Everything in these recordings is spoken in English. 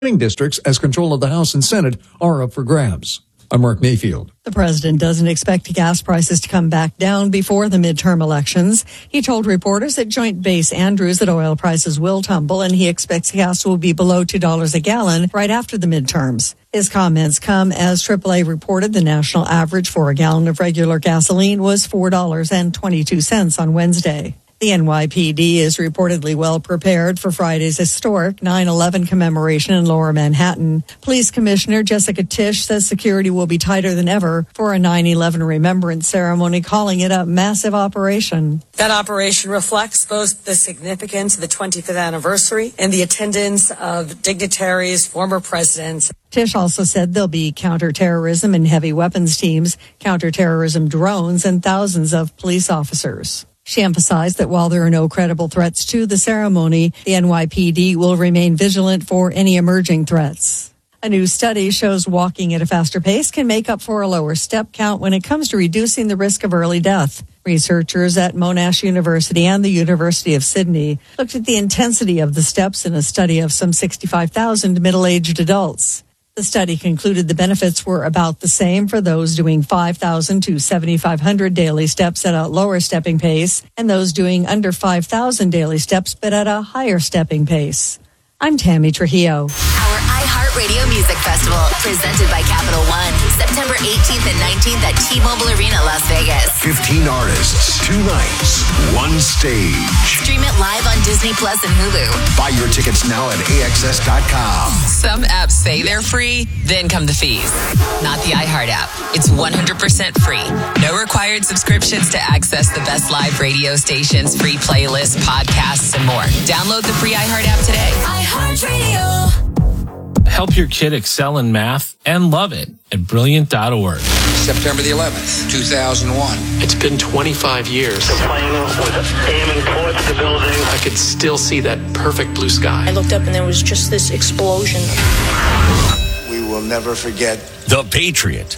districts as control of the House and Senate are up for grabs. I'm Mark Mayfield. The president doesn't expect gas prices to come back down before the midterm elections. He told reporters at Joint Base Andrews that oil prices will tumble and he expects gas will be below $2 a gallon right after the midterms. His comments come as AAA reported the national average for a gallon of regular gasoline was $4.22 on Wednesday. The NYPD is reportedly well prepared for Friday's historic 9/11 commemoration in Lower Manhattan. Police Commissioner Jessica Tisch says security will be tighter than ever for a 9/11 remembrance ceremony, calling it a massive operation. That operation reflects both the significance of the 25th anniversary and the attendance of dignitaries, former presidents. Tisch also said there'll be counterterrorism and heavy weapons teams, counterterrorism drones, and thousands of police officers. She emphasized that while there are no credible threats to the ceremony, the NYPD will remain vigilant for any emerging threats. A new study shows walking at a faster pace can make up for a lower step count when it comes to reducing the risk of early death. Researchers at Monash University and the University of Sydney looked at the intensity of the steps in a study of some 65,000 middle-aged adults. The study concluded the benefits were about the same for those doing 5,000 to 7,500 daily steps at a lower stepping pace and those doing under 5,000 daily steps but at a higher stepping pace. I'm Tammy Trujillo. Our iHeartRadio Music Festival, presented by Capital One, September 18th and 19th at T-Mobile Arena, Las Vegas. 15 artists, 2 nights, 1 stage. Stream it live on Disney Plus and Hulu. Buy your tickets now at AXS.com. Some apps say they're free, then come the fees. Not the iHeart app. It's 100% free. No required subscriptions to access the best live radio stations, free playlists, podcasts, and more. Download the free iHeart app today. iHeartRadio. Help your kid excel in math and love it at Brilliant.org. September the 11th, 2001. It's been 25 years. The plane was aiming towards the building. I could still see that perfect blue sky. I looked up and there was just this explosion. We will never forget. The Patriot,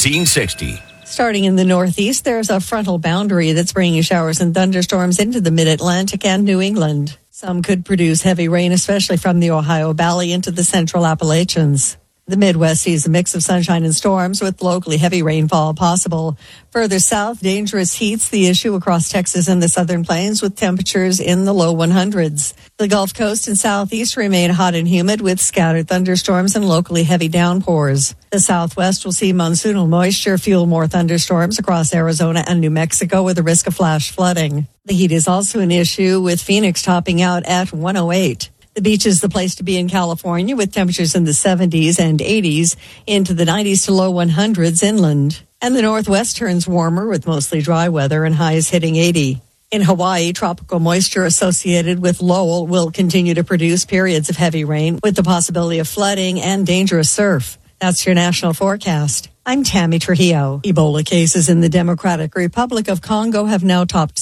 1360. Starting in the Northeast, there's a frontal boundary that's bringing showers and thunderstorms into the mid-Atlantic and New England. Some could produce heavy rain, especially from the Ohio Valley into the central Appalachians. The Midwest sees a mix of sunshine and storms with locally heavy rainfall possible. Further south, dangerous heat's the issue across Texas and the southern plains with temperatures in the low 100s. The Gulf Coast and southeast remain hot and humid with scattered thunderstorms and locally heavy downpours. The southwest will see monsoonal moisture fuel more thunderstorms across Arizona and New Mexico with a risk of flash flooding. The heat is also an issue with Phoenix topping out at 108. The beach is the place to be in California with temperatures in the 70s and 80s into the 90s to low 100s inland. And the Northwest turns warmer with mostly dry weather and highs hitting 80. In Hawaii, tropical moisture associated with Lowell will continue to produce periods of heavy rain with the possibility of flooding and dangerous surf. That's your national forecast. I'm Tammy Trujillo. Ebola cases in the Democratic Republic of Congo have now topped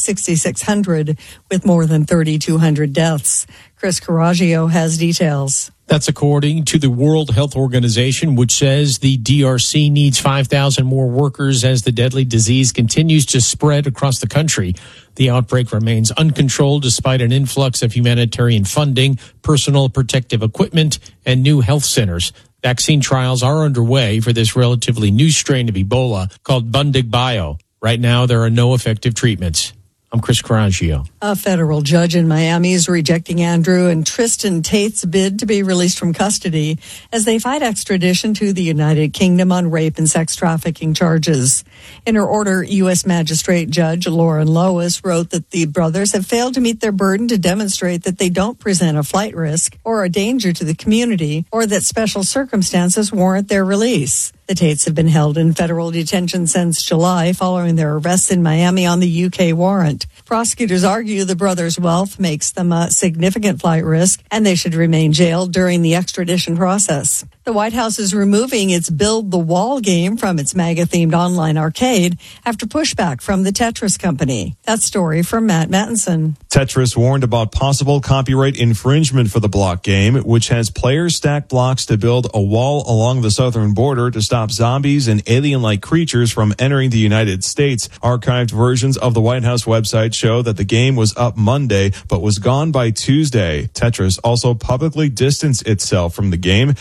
6,600 with more than 3,200 deaths. Chris Caraggio has details. That's according to the World Health Organization, which says the DRC needs 5,000 more workers as the deadly disease continues to spread across the country. The outbreak remains uncontrolled despite an influx of humanitarian funding, personal protective equipment, and new health centers. Vaccine trials are underway for this relatively new strain of Ebola called Bundibugyo. Right now, there are no effective treatments. I'm Chris Caraggio. A federal judge in Miami is rejecting Andrew and Tristan Tate's bid to be released from custody as they fight extradition to the United Kingdom on rape and sex trafficking charges. In her order, U.S. Magistrate Judge Lauren Lois wrote that the brothers have failed to meet their burden to demonstrate that they don't present a flight risk or a danger to the community or that special circumstances warrant their release. The Tates have been held in federal detention since July following their arrests in Miami on the UK warrant. Prosecutors argue the brothers' wealth makes them a significant flight risk and they should remain jailed during the extradition process. The White House is removing its Build the Wall game from its MAGA-themed online arcade after pushback from the Tetris company. That story from Matt Mattinson. Tetris warned about possible copyright infringement for the block game, which has players stack blocks to build a wall along the southern border to stop stop zombies and alien-like creatures from entering the United States. Archived versions of the White House website show that the game was up Monday, but was gone by Tuesday. Tetris also publicly distanced itself from the game